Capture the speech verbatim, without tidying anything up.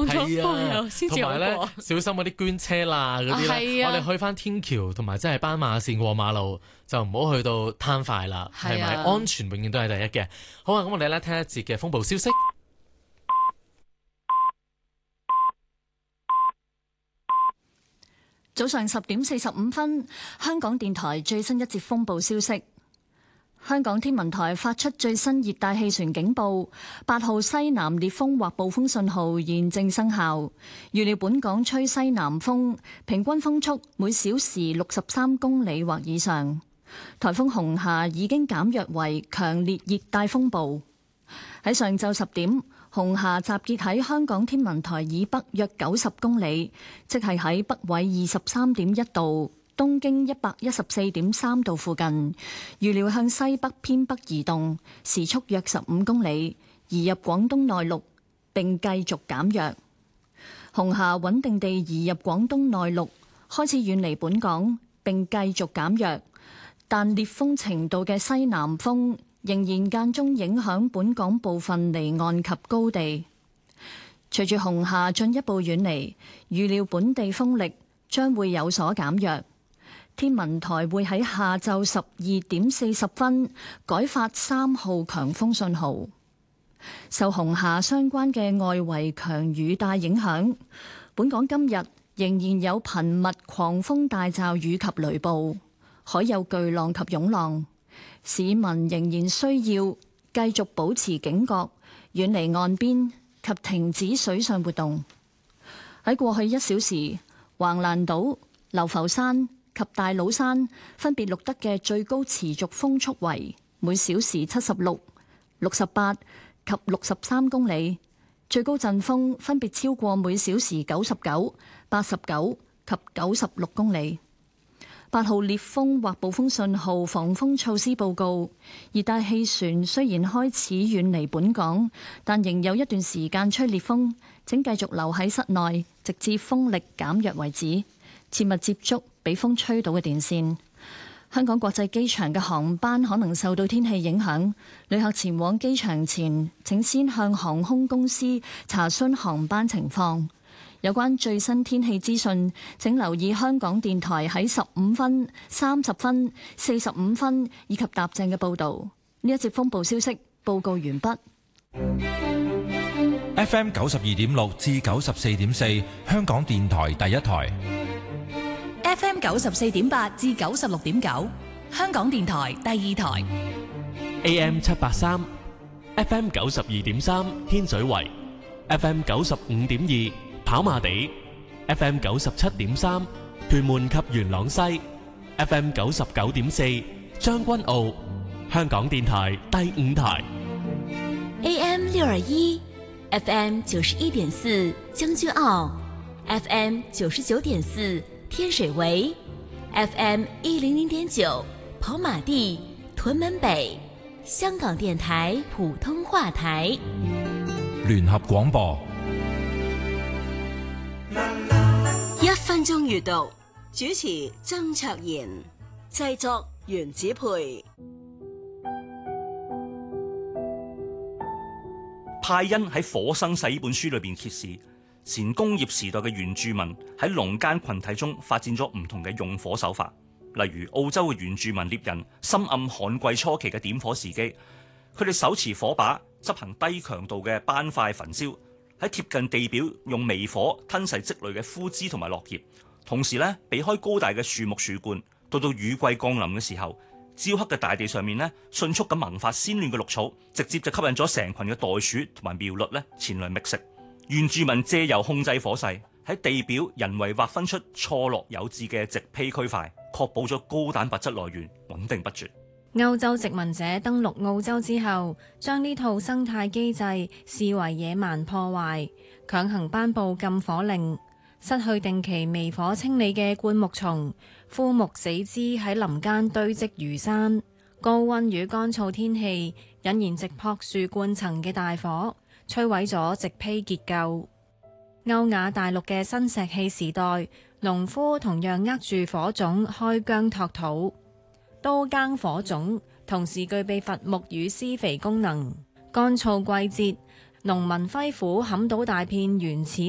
放咗係啊風先至好同埋咧過。 小心嗰啲捐車啦嗰啲咧， 啊係啊我哋去翻天橋同埋即係斑馬線過馬路就唔好去到攤快啦，係咪？ 係啊安全永遠都係第一嘅。好啊，咁我哋咧聽一節嘅風暴消息。 早上十點四十五分，香港電台最新一節風暴消息。香港天文台發出最新熱帶氣旋警報，八號西南烈風或暴風信號現正生效。預料本港吹西南風，平均風速每小時六十三公里或以上。颱風紅霞已經減弱為強烈熱帶風暴。喺上晝十點，紅霞集結喺香港天文台以北約九十公里，即係喺北緯二十三點一度、東經一百一十四點三度附近。預料向西北偏北移動，時速約十五公里，移入廣東內陸，並繼續減弱。紅霞穩定地移入廣東內陸，開始遠離本港，並繼續減弱。但烈風程度嘅西南風仍然間中影響本港部分離岸及高地。隨住紅霞進一步遠離，預料本地風力將會有所減弱。天文台會喺下晝十二點四十分改發三號強風信號。受紅霞相關嘅外圍強雨帶影響，本港今日仍然有頻密狂風大驟雨及雷暴，海有巨浪及湧浪。市民仍然需要繼續保持警覺，遠離岸邊及停止水上活動。喺過去一小時，橫瀾島、流浮山及大老山分別錄得嘅最高持續風速為每小時七十六、六十八及六十三公里，最高陣風分別超過每小時九十九、八十九及九十六公里。八號烈風或暴風信號防風措施報告。熱帶氣旋雖然開始遠離本港，但仍有一段時間吹烈風，請繼續留喺室內，直至風力減弱為止。切勿接觸被風吹倒嘅電線。香港國際機場嘅航班可能受到天氣影響，旅客前往機場前，請先向航空公司查詢航班情況。有關最新天氣資訊，請留意香港電台喺十五分、三十分、四十五分以及踏正嘅報導。呢一節風暴消息報告完畢。 F M 九十二點六至九十四點四，香港電台第一台。 F M 九十四點八至九十六點九，香港電台第二台。 A M 七八三，F M 九十二點三，天水圍；F M 九十五點二。跑馬地 F M 九十七點三，屯門及元朗西 F M 九十九點四，將軍澳。香港電台第五台 A M 六二一 F M 九十一點四，將軍澳 F M 九十九點四，天水圍 F M 一零零點九，跑馬地屯門北。香港電台普通話台聯合廣播。 一分鐘閱讀，主持曾卓賢，製作原子培。 派恩喺《火生世》呢本書裏邊揭示，前工業時代嘅原住民喺農耕群體中發展咗唔同嘅用火手法，例如澳洲嘅原住民獵人深諳旱季初期嘅點火時機，佢哋手持火把執行低強度嘅斑塊焚燒。喺貼近地表用微火吞噬積累嘅枯枝同埋落葉，同時咧避開高大嘅樹木樹冠。到到雨季降臨嘅時候，焦黑嘅大地上面咧迅速咁萌發鮮嫩嘅綠草，直接就吸引咗成群嘅袋鼠同埋苗栗咧前來覓食。原住民借由控制火勢，喺地表人為劃分出錯落有致嘅植被區塊，確保咗高蛋白質來源穩定不絕。 歐洲殖民者登陸澳洲之後，將呢套生態機制視為野蠻破壞，強行頒布禁火令，失去定期微火清理嘅灌木叢、枯木死枝喺林間堆積如山。高溫與乾燥天氣引燃直撲樹冠層嘅大火，摧毀咗植被結構。歐亞大陸嘅新石器時代，農夫同樣握住火種開疆拓土。刀耕火種同時具備伐木與施肥功能。乾燥季節，農民揮斧砍倒大片原始